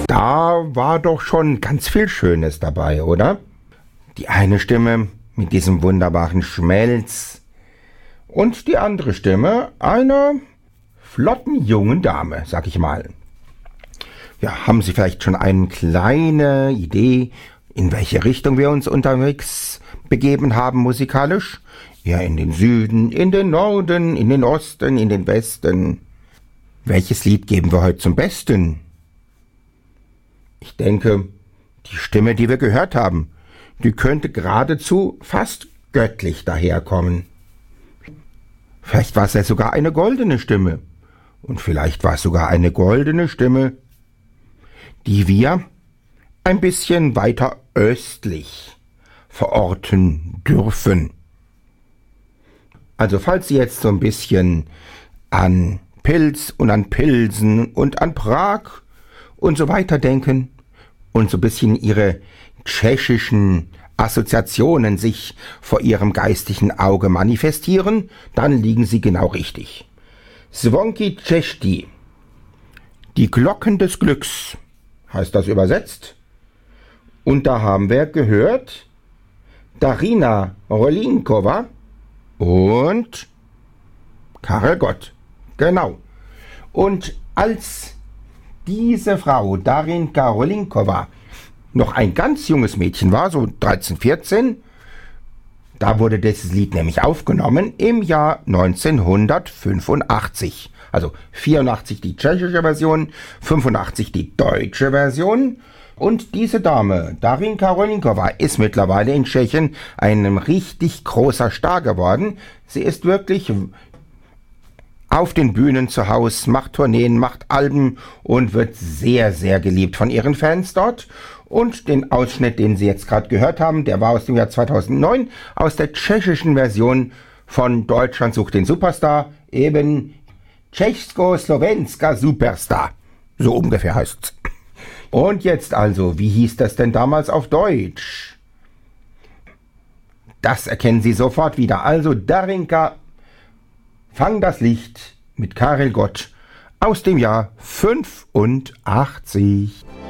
Da war doch schon ganz viel Schönes dabei, oder? Die eine Stimme mit diesem wunderbaren Schmelz und die andere Stimme einer flotten jungen Dame, sag ich mal. Ja, haben Sie vielleicht schon eine kleine Idee, in welche Richtung wir uns unterwegs begeben haben musikalisch? Ja, in den Süden, in den Norden, in den Osten, in den Westen. Welches Lied geben wir heute zum Besten? Ich denke, die Stimme, die wir gehört haben, die könnte geradezu fast göttlich daherkommen. Vielleicht war es ja sogar eine goldene Stimme. Und vielleicht war es sogar eine goldene Stimme, die wir ein bisschen weiter östlich verorten dürfen. Also falls Sie jetzt so ein bisschen an Pilz und an Pilsen und an Prag und so weiter denken und so ein bisschen Ihre tschechischen Assoziationen sich vor Ihrem geistigen Auge manifestieren, dann liegen Sie genau richtig. Zvonky Češti, die Glocken des Glücks, heißt das übersetzt. Und da haben wir gehört Darina Rolinkova und Karel Gott. Genau. Und als diese Frau, Darinka Rolinkova, noch ein ganz junges Mädchen war, so 13, 14, da wurde dieses Lied nämlich aufgenommen im Jahr 1985. Also 84 die tschechische Version, 85 die deutsche Version. Und diese Dame, Darinka Rolinkova, ist mittlerweile in Tschechien ein richtig großer Star geworden. Sie ist wirklich auf den Bühnen zu Hause, macht Tourneen, macht Alben und wird sehr, sehr geliebt von ihren Fans dort. Und den Ausschnitt, den Sie jetzt gerade gehört haben, der war aus dem Jahr 2009, aus der tschechischen Version von Deutschland sucht den Superstar, eben Tschechsko-Slowenska Superstar. So ungefähr heißt's. Und jetzt also, wie hieß das denn damals auf Deutsch? Das erkennen Sie sofort wieder. Also Darinka, Fang das Licht mit Karel Gott aus dem Jahr 85.